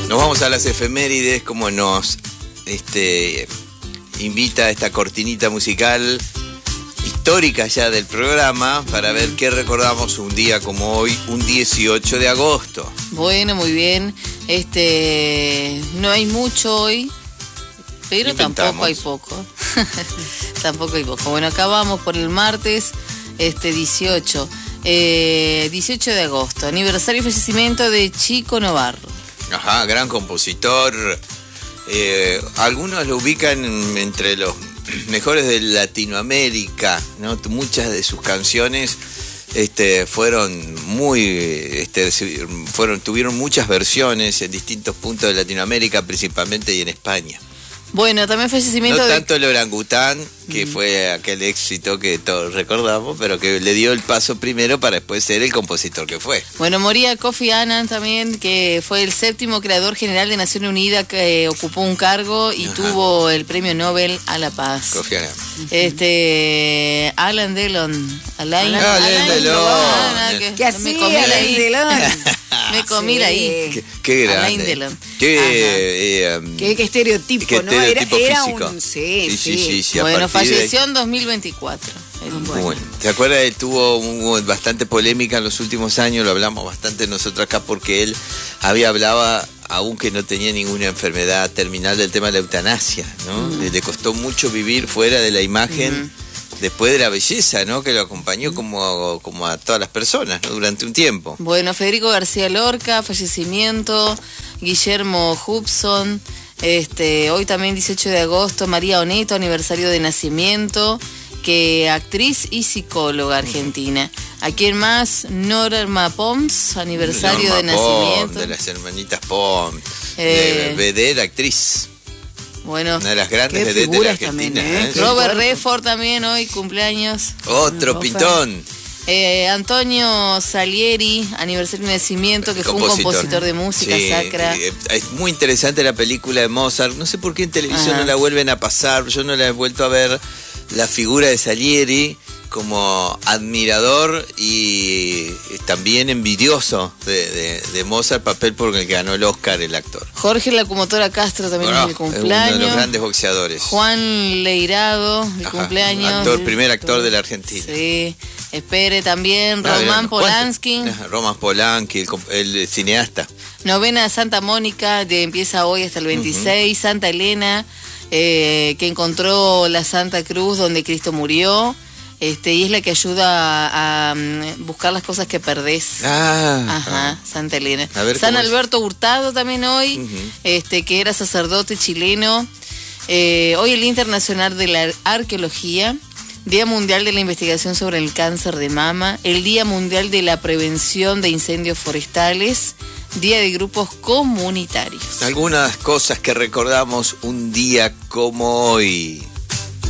Nos vamos a las efemérides, como nos invita esta cortinita musical histórica ya del programa, para ver qué recordamos un día como hoy, un 18 de agosto. Bueno, muy bien. No hay mucho hoy, pero tampoco hay poco. Tampoco hay poco. Bueno, acá vamos por el martes 18. 18 de agosto, aniversario y fallecimiento de Chico Novarro. Ajá, gran compositor. Algunos lo ubican entre los mejores de Latinoamérica, ¿no? Muchas de sus canciones tuvieron muchas versiones en distintos puntos de Latinoamérica, principalmente y en España. Bueno, también fallecimiento no tanto el orangután, que fue aquel éxito que todos recordamos, pero que le dio el paso primero para después ser el compositor que fue. Bueno, moría Kofi Annan también, que fue el 7º creador general de Naciones Unidas, que ocupó un cargo y tuvo el Premio Nobel a la Paz. Kofi Annan. Alain Delon. Alain Delon. ¿Qué hacía Alain Delon? Me comí ahí. Qué grande. Alain Delon. Qué estereotipo, ¿no? Era físico. Sí. Bueno, falleció en 2024. Bueno, ¿te acuerdas? Él tuvo bastante polémica en los últimos años, lo hablamos bastante nosotros acá, porque él hablaba, aunque no tenía ninguna enfermedad terminal, del tema de la eutanasia, ¿no? Le costó mucho vivir fuera de la imagen, después de la belleza, ¿no? Que lo acompañó como a todas las personas, ¿no? Durante un tiempo. Bueno, Federico García Lorca, fallecimiento. Guillermo Hudson, hoy también 18 de agosto, María Oneto, aniversario de nacimiento, que actriz y psicóloga argentina. ¿A quién más? Norma Pons, aniversario de nacimiento. De las hermanitas Pons, vedette, actriz. Bueno, una de las grandes vedettes de la Argentina. También, Robert Redford también hoy, cumpleaños. Otro pintón. Antonio Salieri, aniversario de nacimiento, que fue un compositor de música sacra. Es muy interesante la película de Mozart. No sé por qué en televisión no la vuelven a pasar. Yo no la he vuelto a ver. La figura de Salieri como admirador y también envidioso de Mozart, papel por el que ganó el Oscar el actor. Jorge Locomotora Castro también es el cumpleaños. Uno de los grandes boxeadores. Juan Leirado, el cumpleaños. Primer actor de la Argentina. Sí. Espere también, Roman Polanski. Roman Polanski, el cineasta. Novena Santa Mónica, empieza hoy hasta el 26. Santa Elena, que encontró la Santa Cruz donde Cristo murió. Y es la que ayuda a buscar las cosas que perdés. Santa Elena. San Alberto Hurtado también hoy, que era sacerdote chileno. Hoy el Internacional de la Arqueología. Día Mundial de la Investigación sobre el Cáncer de Mama, el Día Mundial de la Prevención de Incendios Forestales, Día de Grupos Comunitarios. Algunas cosas que recordamos un día como hoy.